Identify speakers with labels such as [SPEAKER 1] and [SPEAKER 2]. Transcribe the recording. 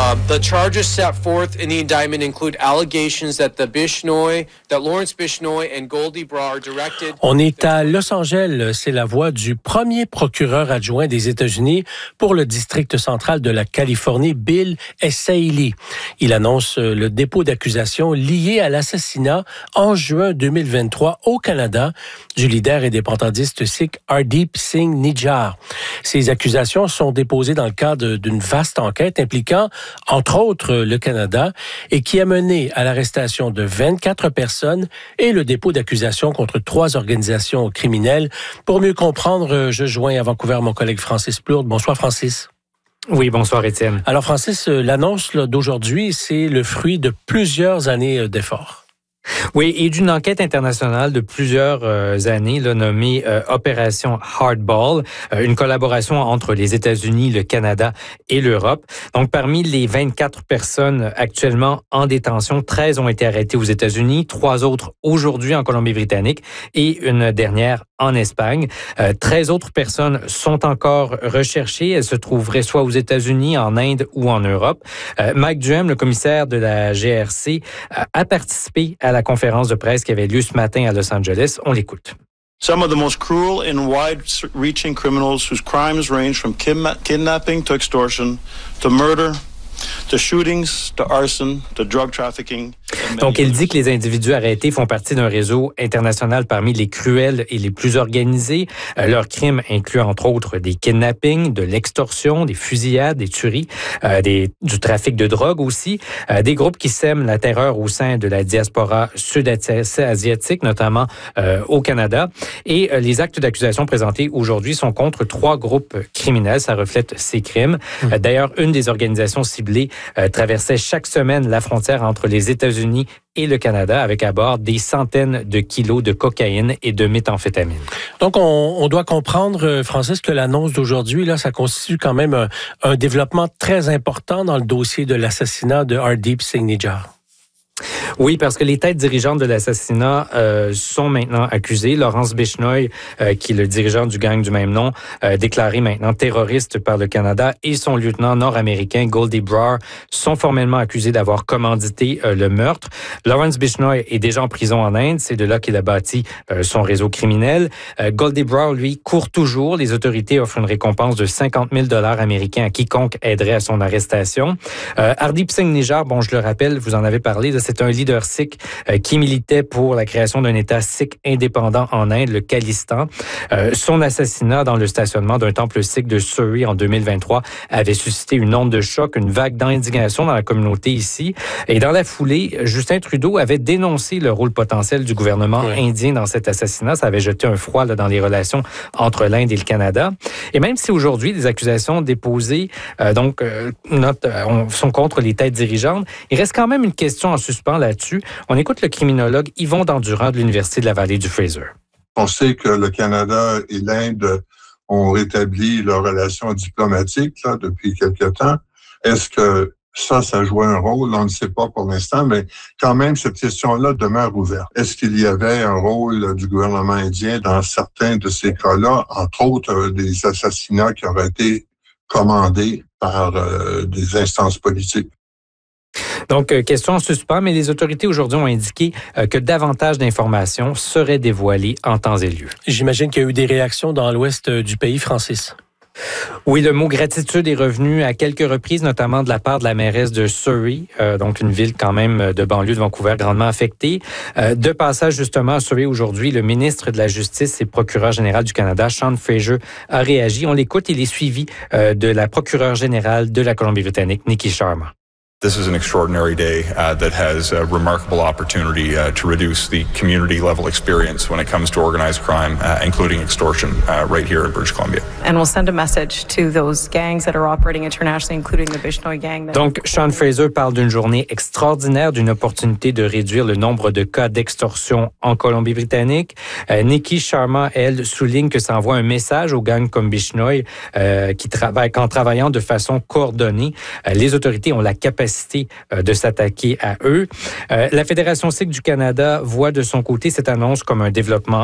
[SPEAKER 1] The charges set forth in the indictment include allegations that Lawrence Bishnoi and Goldie Bra are directed.
[SPEAKER 2] On est à Los Angeles. C'est la voix du premier procureur adjoint des États-Unis pour le district central de la Californie, Bill Essayli. Il annonce le dépôt d'accusations liées à l'assassinat en juin 2023 au Canada du leader indépendantiste sikh Hardeep Singh Nijjar. Ces accusations sont déposées dans le cadre d'une vaste enquête impliquant, entre autres, le Canada et qui a mené à l'arrestation de 24 personnes et le dépôt d'accusations contre 3 organisations criminelles. Pour mieux comprendre, je joins à Vancouver mon collègue Francis Plourde. Bonsoir Francis.
[SPEAKER 3] Oui, bonsoir Étienne.
[SPEAKER 2] Alors Francis, l'annonce d'aujourd'hui, c'est le fruit de plusieurs années d'efforts.
[SPEAKER 3] Oui, et d'une enquête internationale de plusieurs années, nommée Opération Hardball, une collaboration entre les États-Unis, le Canada et l'Europe. Donc, parmi les 24 personnes actuellement en détention, 13 ont été arrêtées aux États-Unis, 3 autres aujourd'hui en Colombie-Britannique et une dernière en Espagne. 13 autres personnes sont encore recherchées. Elles se trouveraient soit aux États-Unis, en Inde ou en Europe. Mike Duhem, le commissaire de la GRC, a participé à la conférence de presse qui avait lieu ce matin à Los Angeles. On l'écoute.
[SPEAKER 4] Some of the most cruel and wide-reaching criminals whose crimes range from kidnapping to extortion to murder to shootings, to arson, to drug trafficking.
[SPEAKER 3] Donc, il dit que les individus arrêtés font partie d'un réseau international parmi les cruels et les plus organisés. Leurs crimes incluent, entre autres, des kidnappings, de l'extorsion, des fusillades, des tueries, du trafic de drogue aussi, des groupes qui sèment la terreur au sein de la diaspora sud-asiatique, notamment au Canada. Et les actes d'accusation présentés aujourd'hui sont contre 3 groupes criminels. Ça reflète ces crimes. D'ailleurs, une des organisations ciblées traversait chaque semaine la frontière entre les États-Unis et le Canada avec à bord des centaines de kilos de cocaïne et de méthamphétamine.
[SPEAKER 2] Donc, on doit comprendre, Francis, que l'annonce d'aujourd'hui, là, ça constitue quand même un développement très important dans le dossier de l'assassinat de Hardeep Singh Nijjar.
[SPEAKER 3] Oui, parce que les têtes dirigeantes de l'assassinat sont maintenant accusées. Lawrence Bishnoi, qui est le dirigeant du gang du même nom, déclaré maintenant terroriste par le Canada, et son lieutenant nord-américain Goldie Bra sont formellement accusés d'avoir commandité le meurtre. Lawrence Bishnoi est déjà en prison en Inde. C'est de là qu'il a bâti son réseau criminel. Goldie Bra, lui, court toujours. Les autorités offrent une récompense de 50 000 $ américains à quiconque aiderait à son arrestation. Hardeep Singh Nijjar, bon, je le rappelle, vous en avez parlé, c'est un leader sikh qui militait pour la création d'un État sikh indépendant en Inde, le Khalistan. Son assassinat dans le stationnement d'un temple sikh de Surrey en 2023 avait suscité une onde de choc, une vague d'indignation dans la communauté ici. Et dans la foulée, Justin Trudeau avait dénoncé le rôle potentiel du gouvernement indien dans cet assassinat. Ça avait jeté un froid dans les relations entre l'Inde et le Canada. Et même si aujourd'hui, les accusations déposées sont contre les têtes dirigeantes, il reste quand même une question en suspens là-dessus. On écoute le criminologue Yvon Dandurand de l'Université de la Vallée du Fraser.
[SPEAKER 5] On sait que le Canada et l'Inde ont rétabli leurs relations diplomatiques depuis quelque temps. Est-ce que ça joue un rôle? On ne sait pas pour l'instant, mais quand même, cette question-là demeure ouverte. Est-ce qu'il y avait un rôle du gouvernement indien dans certains de ces cas-là, entre autres des assassinats qui auraient été commandés par des instances politiques?
[SPEAKER 3] Donc, question en suspens, mais les autorités aujourd'hui ont indiqué que davantage d'informations seraient dévoilées en temps et lieu.
[SPEAKER 2] J'imagine qu'il y a eu des réactions dans l'ouest du pays, Francis.
[SPEAKER 3] Oui, le mot gratitude est revenu à quelques reprises, notamment de la part de la mairesse de Surrey, donc une ville quand même de banlieue de Vancouver grandement affectée. De passage justement à Surrey aujourd'hui, le ministre de la Justice et procureur général du Canada, Sean Fraser, a réagi. On l'écoute, il est suivi de la procureure générale de la Colombie-Britannique, Nikki Sharma.
[SPEAKER 6] This is an extraordinary day that has a remarkable opportunity to reduce the community level experience when it comes to organized crime, including extortion, right here in British Columbia.
[SPEAKER 7] And we'll send a message to those gangs that are operating internationally, including the Bishnoi gang.
[SPEAKER 3] Donc, Sean Fraser parle d'une journée extraordinaire, d'une opportunité de réduire le nombre de cas d'extorsion en Colombie-Britannique. Nikki Sharma, elle, souligne que ça envoie un message aux gangs comme Bishnoi qui travaillent qu'en travaillant de façon coordonnée, les autorités ont la capacité de s'attaquer à eux. La Fédération sikh du Canada voit de son côté cette annonce comme un développement